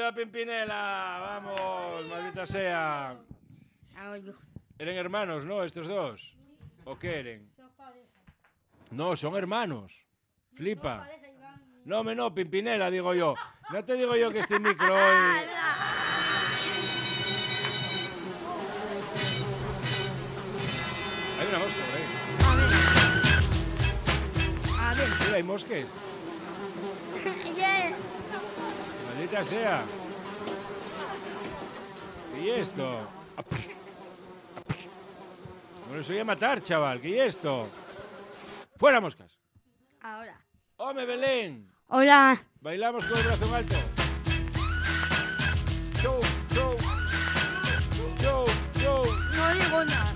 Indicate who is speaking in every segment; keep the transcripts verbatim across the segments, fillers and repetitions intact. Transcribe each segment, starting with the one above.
Speaker 1: a Pimpinela. Vamos, maldita sea. ¿Eran hermanos, no, estos dos? ¿O qué eran? No, son hermanos. Flipa. No, me no, Pimpinela, digo yo. No te digo yo que este micro hoy... Hay una mosca por ahí.
Speaker 2: A ver.
Speaker 1: Mira, hay mosques.
Speaker 2: Yeah.
Speaker 1: Maldita sea. ¿Qué es esto? Bueno, eso voy a matar, chaval. ¿Qué es esto? ¡Fuera, moscas!
Speaker 2: Ahora.
Speaker 1: ¡Home, Belén!
Speaker 2: Hola.
Speaker 1: Bailamos con el brazo en alto. Show, show. Show, show.
Speaker 2: No digo nada.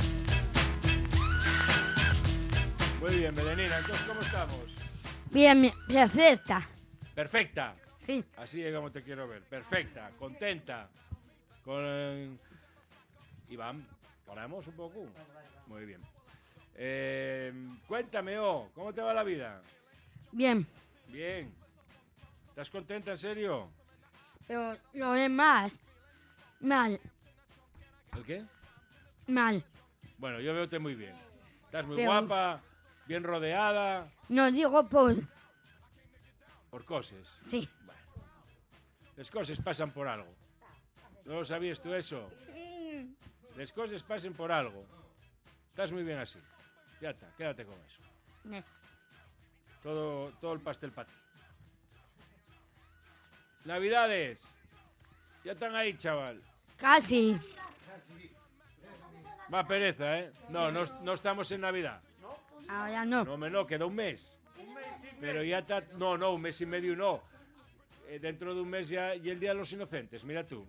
Speaker 1: Muy bien, Belenina. Entonces, ¿cómo estamos?
Speaker 2: Bien, perfecta.
Speaker 1: Perfecta.
Speaker 2: Sí.
Speaker 1: Así es como te quiero ver. Perfecta, contenta. Con... Iván, ¿paramos un poco? Muy bien. Eh, cuéntame, oh, ¿cómo te va la vida?
Speaker 2: Bien.
Speaker 1: Bien. ¿Estás contenta, en serio?
Speaker 2: Pero lo demás, mal,
Speaker 1: ¿El qué?
Speaker 2: mal.
Speaker 1: Bueno, yo veo-te muy bien. Estás muy
Speaker 2: Pero-
Speaker 1: guapa, bien rodeada,
Speaker 2: No digo por...
Speaker 1: por cosas.
Speaker 2: Sí.
Speaker 1: Bueno, las cosas pasan por algo. ¿No lo sabías tú eso? Las cosas pasan por algo. Estás muy bien así. Ya está, quédate con eso.
Speaker 2: Ne-
Speaker 1: Todo, todo el pastel para ti. Navidades. Ya están ahí, chaval.
Speaker 2: Casi.
Speaker 1: Va pereza, ¿eh? No, no, no estamos en Navidad.
Speaker 2: Ahora no.
Speaker 1: No, me no, queda un mes. Pero ya está... No, no, un mes y medio no. Eh, dentro de un mes ya y el Día de los Inocentes, mira tú.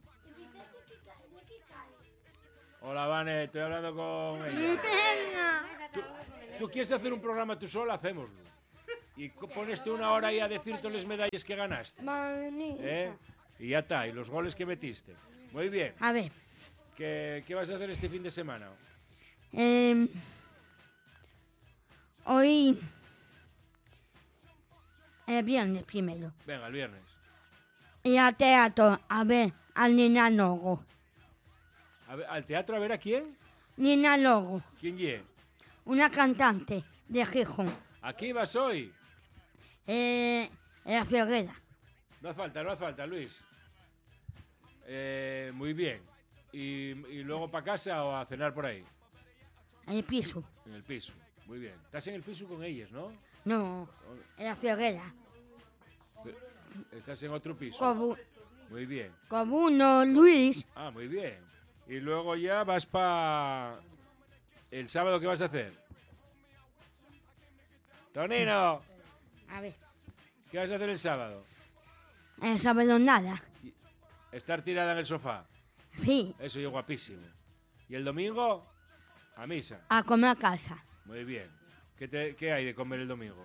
Speaker 1: Hola, Vane, estoy hablando con ella. ¿Tú, tú quieres hacer un programa tú sola? Hacémoslo. Y co- pones tú una hora ahí a decir todas las medallas que ganaste. ¿Eh? Y ya está, y los goles que metiste. Muy bien.
Speaker 2: A ver.
Speaker 1: ¿Qué, qué vas a hacer este fin de semana?
Speaker 2: Eh, hoy... El viernes primero.
Speaker 1: Venga, el viernes.
Speaker 2: Y al teatro, a ver, al Nina Logo.
Speaker 1: A ver, ¿al teatro a ver a quién?
Speaker 2: Nina Logo,
Speaker 1: ¿Quién ye?
Speaker 2: una cantante de Gijón.
Speaker 1: ¿Aquí vas hoy?
Speaker 2: Eh, en la Ferrera.
Speaker 1: No hace falta, no hace falta, Luis. Eh, muy bien. ¿Y, y luego para casa o a cenar por ahí?
Speaker 2: En el piso.
Speaker 1: En el piso. Muy bien. Estás en el piso con ellas, ¿no?
Speaker 2: No, en la Ferrera.
Speaker 1: Estás en otro piso.
Speaker 2: Como,
Speaker 1: Muy bien.
Speaker 2: como uno, Luis.
Speaker 1: Ah, muy bien. Y luego ya vas para... ¿El sábado qué vas a hacer? Tonino,
Speaker 2: A ver,
Speaker 1: ¿qué vas a hacer el sábado?
Speaker 2: el sábado nada.
Speaker 1: Estar tirada en el sofá.
Speaker 2: Sí,
Speaker 1: Eso es guapísimo. ¿Y el domingo? A misa.
Speaker 2: a comer a casa.
Speaker 1: Muy bien. ¿Qué, te- qué hay de comer el domingo?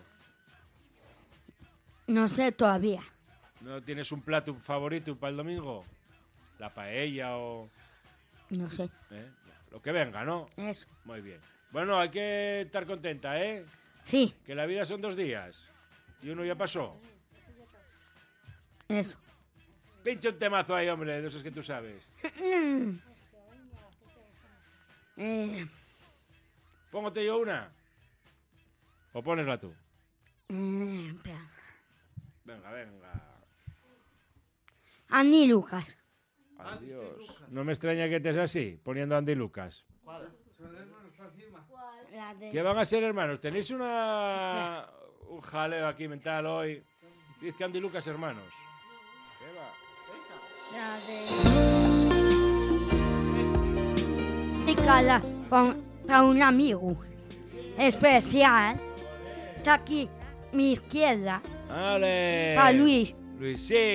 Speaker 2: No sé todavía.
Speaker 1: ¿No tienes un plato favorito para el domingo? ¿La paella o...?
Speaker 2: No sé.
Speaker 1: ¿eh? Lo que venga, ¿no?
Speaker 2: Eso.
Speaker 1: Muy bien. Bueno, hay que estar contenta, ¿eh?
Speaker 2: Sí,
Speaker 1: Que la vida son dos días. Y uno ya pasó.
Speaker 2: eso.
Speaker 1: Pincha un temazo ahí, hombre, de esos que tú sabes.
Speaker 2: Eh,
Speaker 1: Póngote yo una. ¿O ponesla tú?
Speaker 2: eh, espera.
Speaker 1: Venga, venga.
Speaker 2: Andy Lucas.
Speaker 1: Adiós. No me extraña que estés así, poniendo a Andy Lucas.
Speaker 2: La de-
Speaker 1: ¿Qué van a ser, hermanos? ¿Tenéis una... un jaleo aquí mental hoy? Dice que Andy Lucas, hermanos. ¿Qué va?
Speaker 2: La de... Dedicada para un amigo especial. Está aquí mi izquierda.
Speaker 1: ¡Ale!
Speaker 2: Para Luis.
Speaker 1: Luis, sí.